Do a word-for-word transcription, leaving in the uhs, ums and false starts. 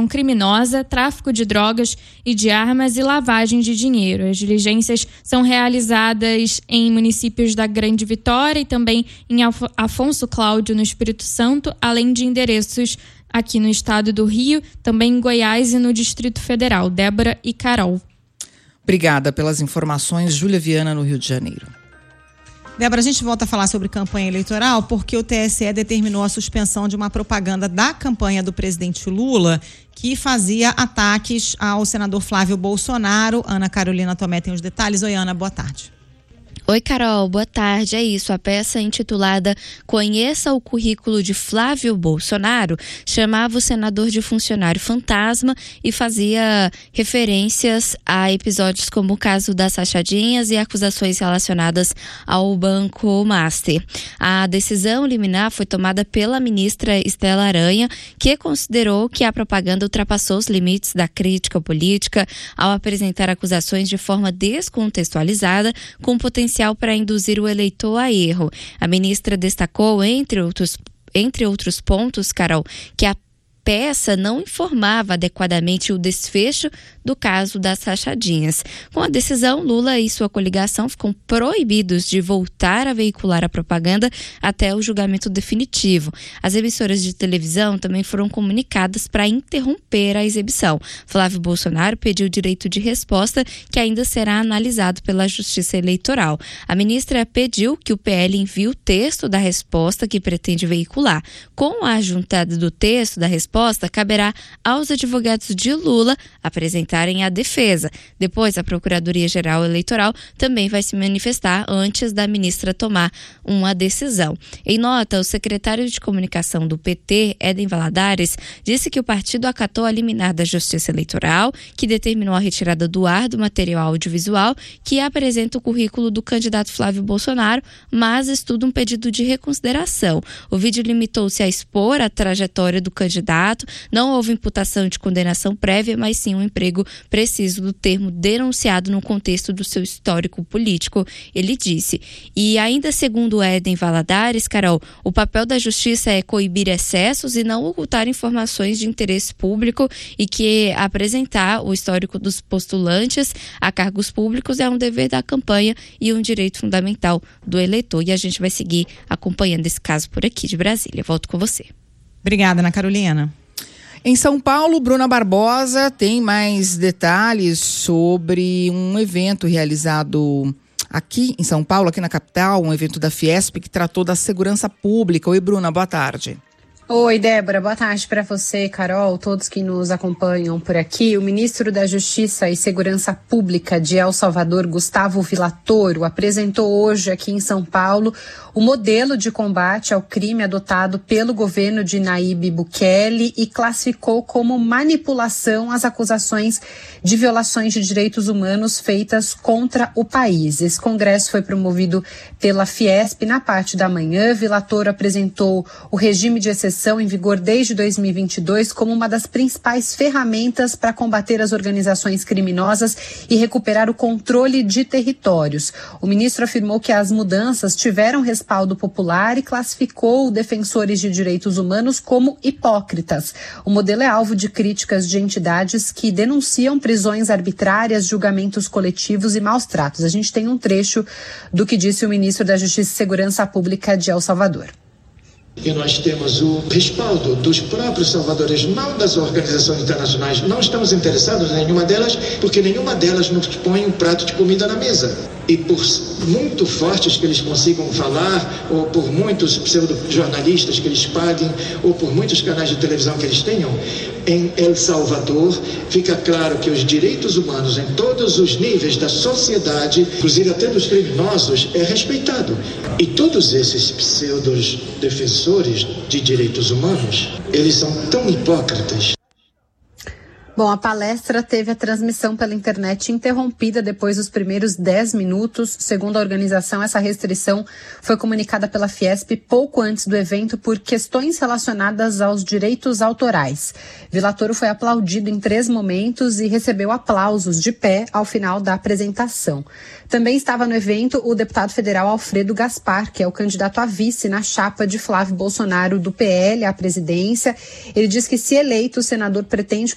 associação criminosa, tráfico de drogas e de armas e lavagem de dinheiro. As diligências são realizadas em municípios da Grande Vitória e também em Afonso Cláudio, no Espírito Santo, além de endereços aqui no estado do Rio, também em Goiás e no Distrito Federal. Débora e Carol. Obrigada pelas informações, Júlia Viana, no Rio de Janeiro. Débora, a gente volta a falar sobre campanha eleitoral porque o T S E determinou a suspensão de uma propaganda da campanha do presidente Lula que fazia ataques ao senador Flávio Bolsonaro. Ana Carolina Tomé tem os detalhes. Oi, Ana, boa tarde. Oi, Carol, boa tarde. É isso, a peça intitulada Conheça o Currículo de Flávio Bolsonaro chamava o senador de funcionário fantasma e fazia referências a episódios como o caso das rachadinhas e acusações relacionadas ao Banco Master. A decisão liminar foi tomada pela ministra Estela Aranha, que considerou que a propaganda ultrapassou os limites da crítica política ao apresentar acusações de forma descontextualizada, com potencial para induzir o eleitor a erro. A ministra destacou, entre outros, entre outros pontos, Carol, que a peça não informava adequadamente o desfecho do caso das rachadinhas. Com a decisão, Lula e sua coligação ficam proibidos de voltar a veicular a propaganda até o julgamento definitivo. As emissoras de televisão também foram comunicadas para interromper a exibição. Flávio Bolsonaro pediu direito de resposta, que ainda será analisado pela Justiça Eleitoral. A ministra pediu que o P L envie o texto da resposta que pretende veicular. Com a juntada do texto da resposta, caberá aos advogados de Lula apresentar a defesa. Depois, a Procuradoria-Geral Eleitoral também vai se manifestar antes da ministra tomar uma decisão. Em nota, o secretário de comunicação do P T, Éden Valadares, disse que o partido acatou a liminar da Justiça Eleitoral, que determinou a retirada do ar do material audiovisual que apresenta o currículo do candidato Flávio Bolsonaro, mas estuda um pedido de reconsideração. O vídeo limitou-se a expor a trajetória do candidato, não houve imputação de condenação prévia, mas sim um emprego preciso do termo denunciado no contexto do seu histórico político, ele disse. E ainda segundo Éden Valadares, Carol, o papel da justiça é coibir excessos e não ocultar informações de interesse público e que apresentar o histórico dos postulantes a cargos públicos é um dever da campanha e um direito fundamental do eleitor. E a gente vai seguir acompanhando esse caso por aqui de Brasília. Volto com você. Obrigada, Ana Carolina. Em São Paulo, Bruna Barbosa tem mais detalhes sobre um evento realizado aqui em São Paulo, aqui na capital, um evento da Fiesp que tratou da segurança pública. Oi, Bruna, boa tarde. Oi, Débora, boa tarde para você, Carol, todos que nos acompanham por aqui. O ministro da Justiça e Segurança Pública de El Salvador, Gustavo Villatoro, apresentou hoje aqui em São Paulo o modelo de combate ao crime adotado pelo governo de Nayib Bukele e classificou como manipulação as acusações de violações de direitos humanos feitas contra o país. Esse congresso foi promovido pela Fiesp. Na parte da manhã, Villatoro apresentou o regime de exceção em vigor desde dois mil e vinte e dois como uma das principais ferramentas para combater as organizações criminosas e recuperar o controle de territórios. O ministro afirmou que as mudanças tiveram respaldo popular e classificou defensores de direitos humanos como hipócritas. O modelo é alvo de críticas de entidades que denunciam prisões arbitrárias, julgamentos coletivos e maus tratos. A gente tem um trecho do que disse o ministro da Justiça e Segurança Pública de El Salvador. E nós temos o respaldo dos próprios salvadoreños, não das organizações internacionais. Não estamos interessados em nenhuma delas, porque nenhuma delas nos põe um prato de comida na mesa. E por muito fortes que eles consigam falar, ou por muitos pseudo-jornalistas que eles paguem, ou por muitos canais de televisão que eles tenham, em El Salvador fica claro que os direitos humanos em todos os níveis da sociedade, inclusive até dos criminosos, é respeitado. E todos esses pseudo-defensores de direitos humanos, eles são tão hipócritas. Bom, a palestra teve a transmissão pela internet interrompida depois dos primeiros dez minutos. Segundo a organização, essa restrição foi comunicada pela Fiesp pouco antes do evento por questões relacionadas aos direitos autorais. Villatoro foi aplaudido em três momentos e recebeu aplausos de pé ao final da apresentação. Também estava no evento o deputado federal Alfredo Gaspar, que é o candidato a vice na chapa de Flávio Bolsonaro do P L à presidência. Ele diz que, se eleito, o senador pretende